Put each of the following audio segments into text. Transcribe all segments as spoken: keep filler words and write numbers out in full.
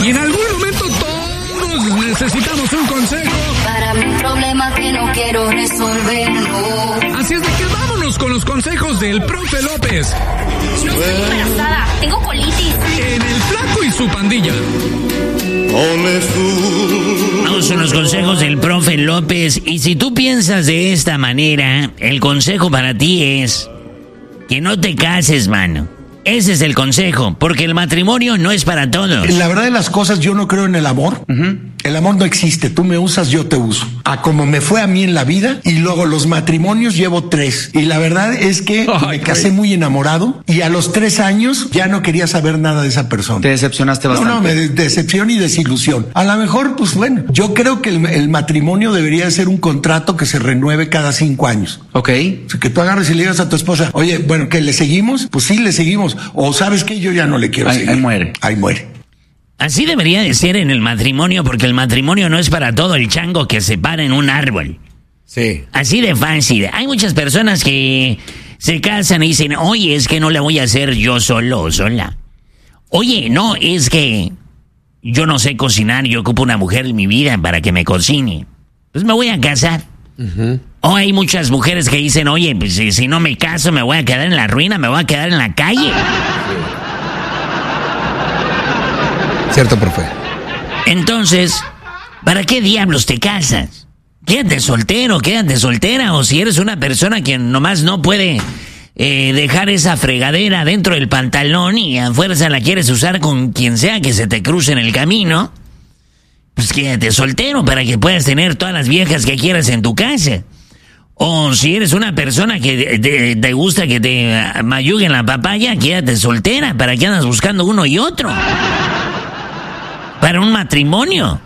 Y en algún momento todos necesitamos un consejo. Para mi problema que no quiero resolver, no. Así es de que vámonos con los consejos del profe López. No estoy embarazada, tengo colitis. En El Flaco y su pandilla. Vamos con los consejos del profe López. Y si tú piensas de esta manera, el consejo para ti es que no te cases, mano. Ese es el consejo, porque el matrimonio no es para todos. La verdad de las cosas, yo no creo en el amor. Uh-huh. El amor no existe. Tú me usas, yo te uso. A como me fue a mí en la vida. Y luego los matrimonios llevo tres. Y la verdad es que Ay, me casé muy enamorado. Y a los tres años ya no quería saber nada de esa persona. Te decepcionaste bastante. No, no, me de- decepción y desilusión. A lo mejor, pues bueno, yo creo que el, el matrimonio debería ser un contrato que se renueve cada cinco años. Ok. O sea, que tú agarres y le digas a tu esposa, oye, bueno, ¿que le seguimos? Pues sí, le seguimos. O ¿sabes qué? Yo ya no le quiero Ahí, seguir. ahí muere. Ahí muere. Así debería de ser en el matrimonio, porque el matrimonio no es para todo el chango que se para en un árbol. Sí. Así de fácil. Hay muchas personas que se casan y dicen, oye, es que no la voy a hacer yo solo o sola. Oye, no, es que yo no sé cocinar, yo ocupo una mujer en mi vida para que me cocine. Pues me voy a casar. Uh-huh. O hay muchas mujeres que dicen, oye, pues si, si no me caso me voy a quedar en la ruina, me voy a quedar en la calle. Cierto, profe. Entonces, ¿para qué diablos te casas? Quédate soltero, quédate soltera, o si eres una persona que nomás no puede eh, dejar esa fregadera dentro del pantalón y a fuerza la quieres usar con quien sea que se te cruce en el camino, pues quédate soltero para que puedas tener todas las viejas que quieras en tu casa. O si eres una persona que te, te gusta que te mayuguen la papaya, quédate soltera, ¿para qué andas buscando uno y otro? Para un matrimonio.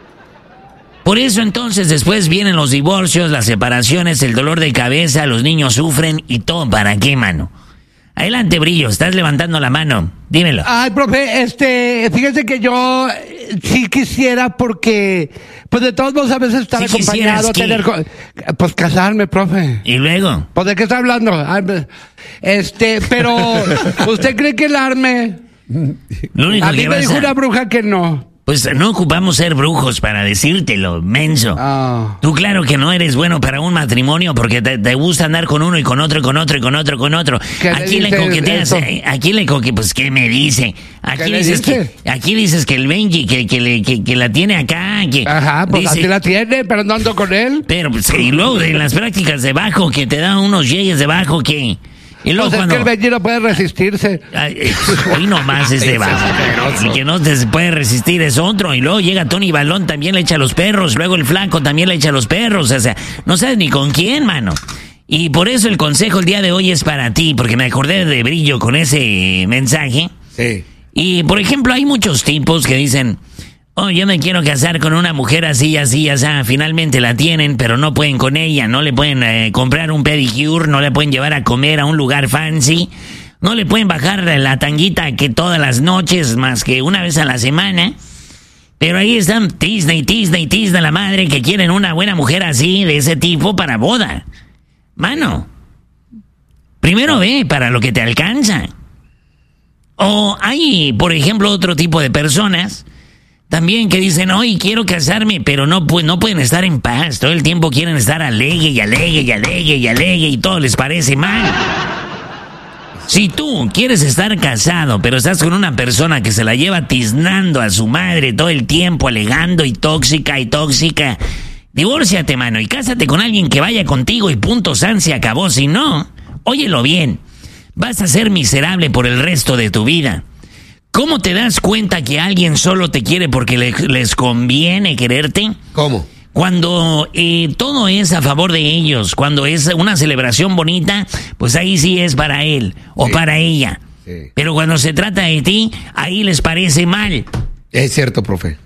Por eso entonces después vienen los divorcios, las separaciones, el dolor de cabeza, los niños sufren y todo. ¿Para qué, mano? Adelante, Brillo, estás levantando la mano. Dímelo. Ay, profe, este, fíjese que yo eh, sí quisiera porque, pues de todos modos a veces estar ¿Sí acompañado, tener, co- pues casarme, profe. ¿Y luego? Pues de qué está hablando. Ay, este, pero, ¿usted cree que el arme? Lo único A mí que me vas dijo a... una bruja que no. Pues no ocupamos ser brujos para decírtelo, menso. Oh. Tú claro que no eres bueno para un matrimonio porque te, te gusta andar con uno y con otro y con otro y con otro y con otro. ¿Qué ¿A le quién le dice coqueteas? eso? ¿A quién le coqueteas? Pues ¿qué me dice? Aquí ¿Qué le dices dice? que aquí dices que el Benji que, que, le, que, que la tiene acá, que Ajá, pues dice- así la tiene, pero no ando con él. pero pues, y luego en las prácticas de bajo que te dan unos yeyes de bajo que y luego Pues es cuando que el Benji no puede resistirse. Ay, eh, hoy nomás es de bajo. Y que no te puede resistir es otro. Y luego llega Tony Balón, también le echa a los perros. Luego el Flaco también le echa a los perros. O sea, no sabes ni con quién, mano. Y por eso el consejo el día de hoy es para ti, porque me acordé de Brillo con ese mensaje. Sí. Y, por ejemplo, hay muchos tipos que dicen, oh, yo me quiero casar con una mujer así, así, así. Finalmente la tienen, pero no pueden con ella. No le pueden eh, comprar un pedicure, no le pueden llevar a comer a un lugar fancy. No le pueden bajar la tanguita que todas las noches, más que una vez a la semana. Pero ahí están tisna y tisna y tisna la madre que quieren una buena mujer así, de ese tipo, para boda. Mano, primero ve para lo que te alcanza. O hay, por ejemplo, otro tipo de personas también que dicen, hoy quiero casarme, pero no, pu- no pueden estar en paz. Todo el tiempo quieren estar alegue y alegue y alegue y alegue y todo les parece mal. Si tú quieres estar casado, pero estás con una persona que se la lleva tiznando a su madre todo el tiempo, alegando y tóxica y tóxica, divórciate, mano, y cásate con alguien que vaya contigo y punto, san, se acabó. Si no, óyelo bien, vas a ser miserable por el resto de tu vida. ¿Cómo te das cuenta que alguien solo te quiere porque le- les conviene quererte? ¿Cómo? Cuando eh, todo es a favor de ellos, cuando es una celebración bonita, pues ahí sí es para él o Sí. para ella. Sí. Pero cuando se trata de ti, ahí les parece mal. Es cierto, profe.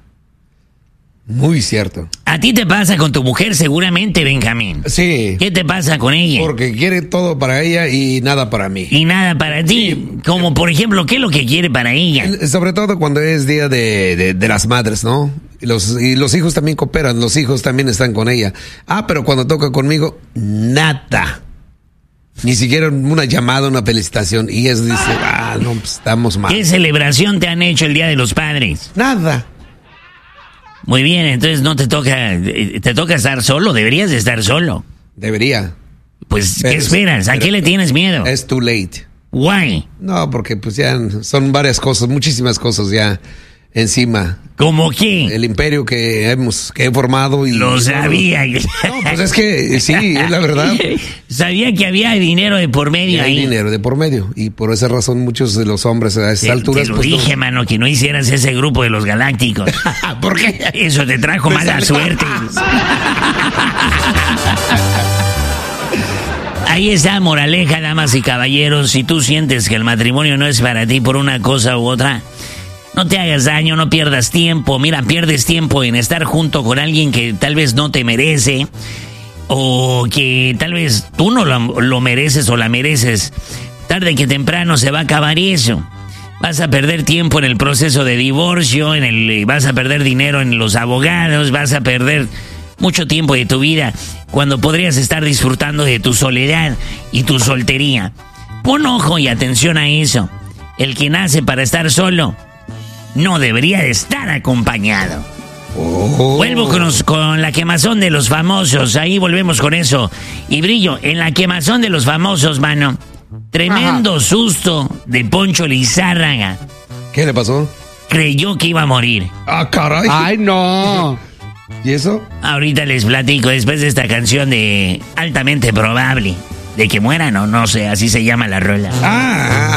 Muy cierto. A ti te pasa con tu mujer seguramente, Benjamín. Sí. ¿Qué te pasa con ella? Porque quiere todo para ella y nada para mí. Y nada para ti. Como por ejemplo, ¿qué es lo que quiere para ella? Sobre todo cuando es día de, de, de las madres, ¿no? Y los, y los hijos también cooperan, los hijos también están con ella. Ah, pero cuando toca conmigo, nada. Ni siquiera una llamada, una felicitación. Y ellos dicen, ah, no, pues estamos mal. ¿Qué celebración te han hecho el Día de los Padres? Nada. Muy bien, entonces no te toca, te toca estar solo, deberías de estar solo. Debería. Pues, Pero ¿qué es- esperas? ¿A pero- qué le tienes miedo? Es too late. Why? No, porque pues ya son varias cosas, muchísimas cosas ya encima. ¿Cómo qué? El imperio que hemos que he formado y Lo sabía. No, pues es que sí, es la verdad. Sabía que había dinero de por Y medio hay ahí. dinero de por medio y por esa razón muchos de los hombres a esas Te, alturas te lo pues, no- dije, mano, que no hicieras ese grupo de los galácticos. ¿Por qué? Eso te trajo Me mala salió. suerte. Ahí está, moraleja, damas y caballeros. Si tú sientes que el matrimonio no es para ti por una cosa u otra, no te hagas daño, no pierdas tiempo. Mira, pierdes tiempo en estar junto con alguien que tal vez no te merece, o que tal vez tú no lo, lo mereces o la mereces. Tarde que temprano se va a acabar eso. Vas a perder tiempo en el proceso de divorcio, en el, vas a perder dinero en los abogados, vas a perder mucho tiempo de tu vida cuando podrías estar disfrutando de tu soledad y tu soltería. Pon ojo y atención a eso. El que nace para estar solo no debería de estar acompañado. Oh. Vuelvo con, los- con la quemazón de los famosos. Ahí volvemos con eso. Y Brillo, en la quemazón de los famosos, mano. Tremendo susto de Poncho Lizárraga. ¿Qué le pasó? Creyó que iba a morir. Ah, caray. Ay, no. ¿Y eso? Ahorita les platico después de esta canción de Altamente Probable. De que muera, no, no sé, así se llama la rola. Ah.